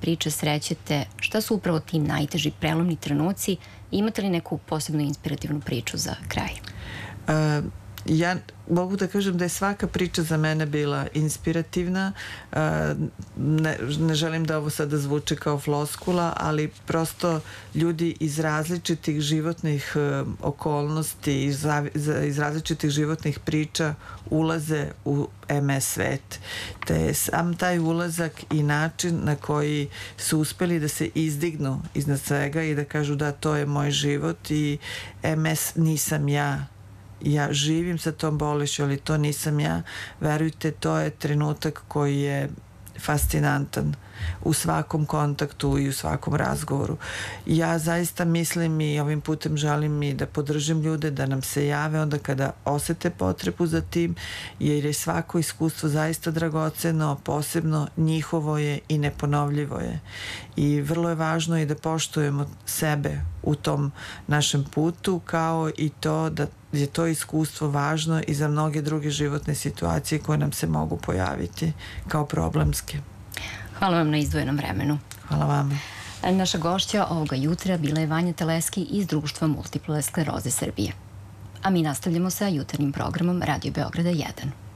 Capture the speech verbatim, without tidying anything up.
priče srećete, šta su upravo ti najteži prelomni trenuci i imate li neku posebnu inspirativnu priču za kraj? Uh, ja mogu da kažem da je svaka priča za mene bila inspirativna. Uh, ne, ne želim da ovo sada zvuči kao floskula, ali prosto ljudi iz različitih životnih uh, okolnosti, iz, iz različitih životnih priča ulaze u em es svet. Te sam taj ulazak i način na koji su uspeli da se izdignu iznad svega i da kažu da to je moj život i em es nisam ja. Ja živim sa tom bolešću, ali to nisam ja. Verujte, to je trenutak koji je fascinantan u svakom kontaktu i u svakom razgovoru. Ja zaista mislim i ovim putem želim i da podržim ljude da nam se jave onda kada osete potrebu za tim, jer je svako iskustvo zaista dragoceno, posebno njihovo je i neponovljivo je. I vrlo je važno i da poštujemo sebe u tom našem putu, kao i to da je to iskustvo važno i za mnoge druge životne situacije koje nam se mogu pojaviti kao problemske. Hvala vam na izdvojenom vremenu. Hvala vama. Naša gošća ovoga jutra bila je Vanja Teleski iz Društva multiple skleroze Srbije. A mi nastavljamo sa jutarnjim programom Radio Beograda jedan.